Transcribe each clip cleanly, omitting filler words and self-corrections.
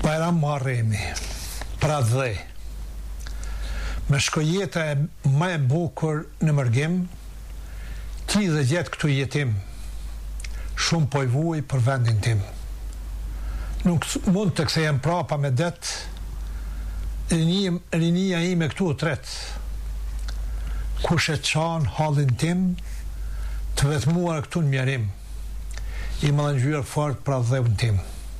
Bajram Muharremi, pra dhe, me shkojeta më e bukur në mërgim, 30 vjet këtu jetim, shumë po i vuj për vendin tim. Nuk mund të kthehem prapa me det, rinia ime këtu u tret, kush e çan hallin tim, të vetmuar këtu në mjerim, i më dhe ngjyrë fort pra dheun tim.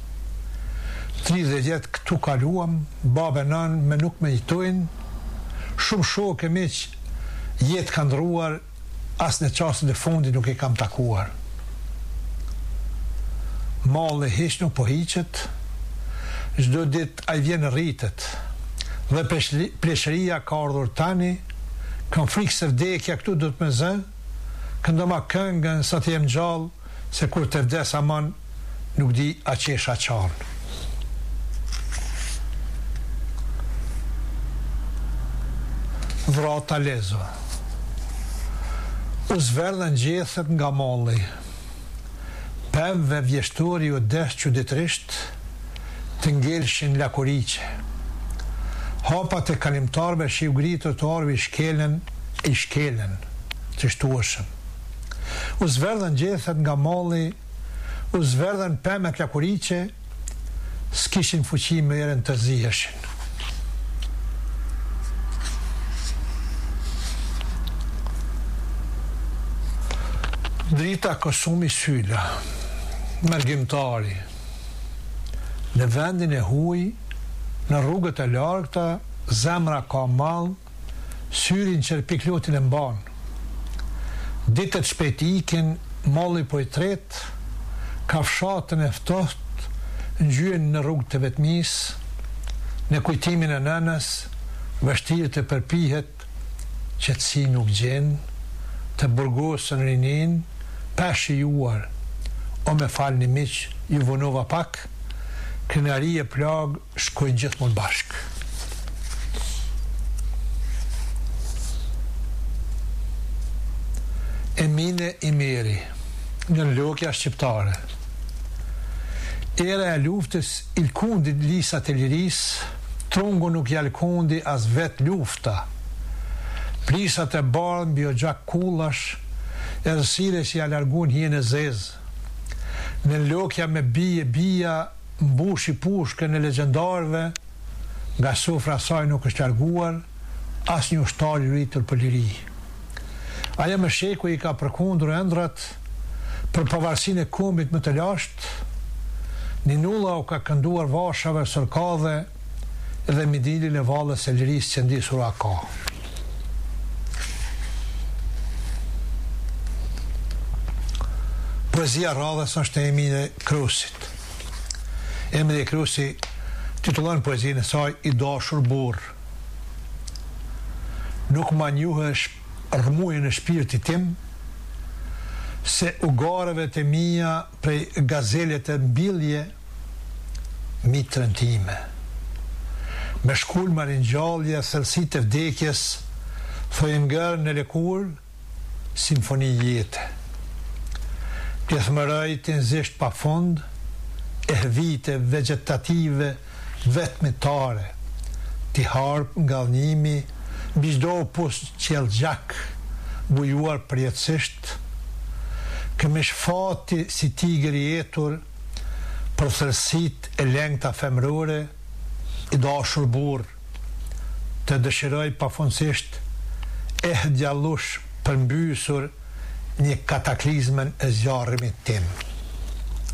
30 vjet këtu kaluam, babë e nën me nuk me jetojnë, shumë shokë e miq jetë kanë ndruar, as në çastin e fundit nuk i kam takuar. Malli hiç nuk po hiqet, çdo ditë ai vjen rritet, dhe pleshëria ka ardhur tani, kam frikë se vdekja këtu do të më zë, këndoma këngën sa të jem gjallë, se kur të vdes aman nuk di a qesha qarnë. Vrata lezo. U zverdhen gjethet nga malli, pemve vjeshtori u desh çuditërisht, të ngelshin lakuriqe. Hapat e kalimtarve shiu gritur të arvi i shkelen, të shtueshëm. U zverdhen gjethet nga malli, u zverdhen pemet lakuriqe, s'kishin fuqi me erën të ziheshin. Drita Kosumi Syla, mërgjimtari, në vendin e huj, në rrugët e largëta, zemra ka mall, syrin qërpiklotin e mban. Ditët shpejt ikin, malli po i tret, kafshatën e ftoht, ngjyen në rrugë të vetmis, në kujtimin e nënës, vështirë të përpihet, qetësi nuk gjen, të burgosën rinin, peshi juar, o me falni miq, ju vonova pak, kënaqëri e plag shkojnë gjithmonë bashk. Emine Imeri, në logja shqiptare. Era e luftës ilkundi lisat e liris, trungu nuk jalkundi as vet lufta. Prisat e bardhë mbi o gjak kullash, erësire si alargun hien e zezë. Në lokja me bija, mbushi pushkën e legendarve, nga sofra saj nuk është larguar, as një ushtar i rritur për liri. Aja me sheku i ka përkundur ëndrat, për pavarësinë e kombit më të lashtë, Ninulla u ka kënduar vashave sërkadhe, dhe midilin e vallës e lirisë që ndisur a ka. Poezia radhës është e Emine Krusit. Emine Krusi titullon poezinë e saj I dashur burr. Nuk ma njuhesh rrëmujën e shpirtit tim, se ugareve të mia prej gazelet e mbilje, mitrën time. Me shkull marin gjallje, thellësit e vdekjes, thojnë ngërë në lëkur, simfoni jete. Pjethmëraj të nëzisht pa fond, e vite vegetative vetmitare, ti harp nga dhënimi, bizdo pus qel gjak, bujuar përjetësisht, këmish fati si tigër I jetur, për thërësit e lengta femrore, I dashur burr, të dëshiroj pafundësisht, djallush përmbysur një kataklizmën e zjarrimit tim.